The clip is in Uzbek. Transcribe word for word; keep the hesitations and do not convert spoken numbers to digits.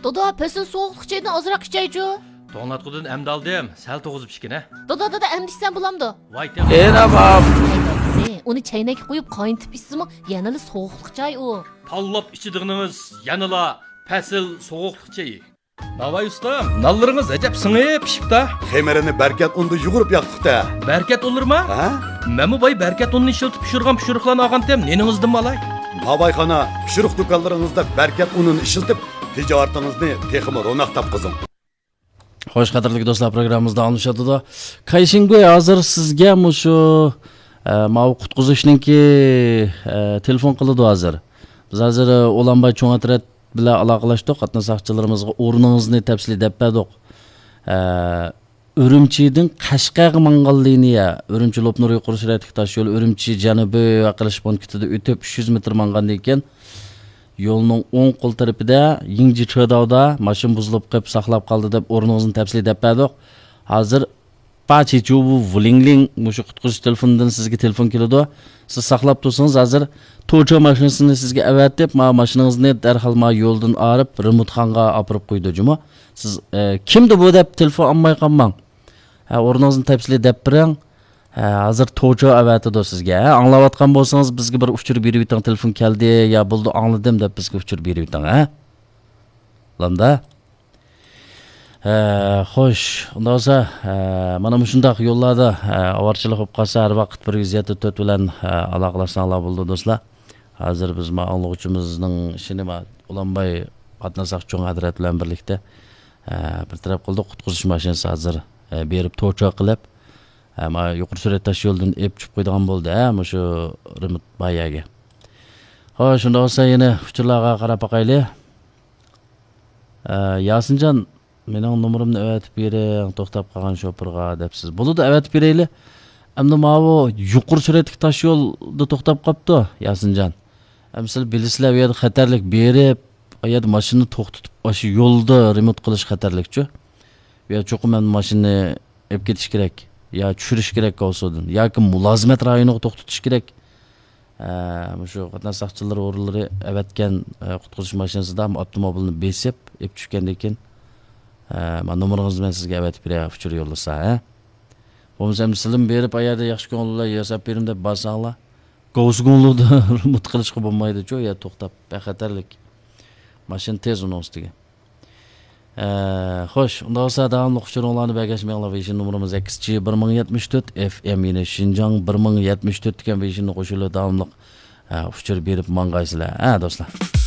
Doda, pesin soğuqluq çaydan azırak içeycu. To'nglatqudan emdi aldım, sal to'g'izib ichgin ha. Doda, doda, emdiksen bulamdı. Voy tem. Ena bab. Onu çaynaga qo'yib qayntib ichsimi, yanali soğuqluq chay u. Tanlab ichidig'iniz yanıla pasil soğuqluq chayi. Navay ustam, nallarınız acab singib pishibdi. Xemerini berkat unda yugurib yoqdiqda. Berkat olurma? Ha? Memu boy berkat unni ishiltib pishirgan pishiriqlarni olgan tem, neningizdan malay? Babayxona, pishiriq do'konlaringizda berkat unini ishiltib, tijoratingizni texmi ro'naq topqizing. Xo'sh, qadrli do'stlar, programmamizda alishadi-da. Qayshingoy hozir sizga mushu mav qutqizishninki telefon qiladi hozir. Biz hozir Olanbay cho'ngatrat bilan aloqalashdik. Qatnashchilarimizga o'rningizni tafsili deb berdik. Urumchidan Qashqarga mangan liniya, Urumchi Lopnur yuqori sur'atli tosh yo'l Urumchi janubiy aqlish punktida o'tib uch yuz metr mangan ekan. Yo'lning o'ng qo'l tarafida Yingji Chedovda mashin buzilib qolib saqlab qoldi deb o'rningizni tafsili deb berdik. Hozir Pachichu Vulingling mushu qutqizish telefonidan sizga telefon keladi. Siz saqlab tursangiz hozir to'cha mashinasini sizga avatib, ma mashinangizni darhol ma yo'ldan olib Rimutxonga olib qo'ydi juma. Siz kimdi bu deb telefon olmay qolmang. Ha, o'rningizni tafsili deb bering. Hozir to'cha avatidi sizga. Anglayotgan bo'lsangiz bizga bir uchur berib o'ting, telefon keldi, ya bo'ldi angladim deb bizga uchur berib o'ting, ha? Landa. Xo'sh, unda bo'lsa, mana shunday yo'llarda avorchilik bo'lib qolsa, har vaqt bir yuz yetti to'rt bilan aloqalashsanglar bo'ldi do'stlar. Hozir biz ma'lumotchimizning ishini Ulanbay qatnashaq cho'ng hadrat bilan birlikda bir taraf qildik. Qutqizish mashinasi hozir berib to'cha qilib, ama yuqori sur'at tosh yo'ldan ep chiqib qo'ydigan bo'ldi, ha, shu Rimut bayaga. Xo'sh, shunda bo'lsa yana uchurlarga qarab boqaylik. Yasinjon, mening nomerimni avatib bering, to'xtab qolgan shoferga debsiz. Bo'ladi, avatib beraylik. Endi mavu yuqori sur'atli tosh yo'lda to'xtab qopti, Yasinjon. Misal bilisizlar, bu yerda xatarlik berib, bu yerda mashinani to'xtatib, o'sha yo'lda remont qilish xatarlikchi. Bu yerda cho'qim mashinani olib ketish kerak. Ya tushirish kerak olsadan yoki mulozimat rayoniga to'xtatish kerak. Shu qatnashchilar o'rinlari avatgan qutqizish mashinasida avtomobilni besib, ep tushgandan keyin men nomeringizni men sizga avatib beray, uchur yo'llasa, ha. Bo'lmasa misalim berib, ayada yaxshi ko'ngillar yasab berim deb basanglar. Qo'zg'unlikda umid qilishga bo'lmaydi-ku, ya to'xtab, bexatarlik. Mashin tez uning ustiga. Xo'sh, unda bo'lsa davomli xushronlarni bagashmanglar. Vision nomerimiz X C bir ming yetmish to'rt F M yine Xinjiang bir ming yetmish to'rt degan visionni qo'shilib davomli uchur berib mangaysizlar. Ha, do'stlar.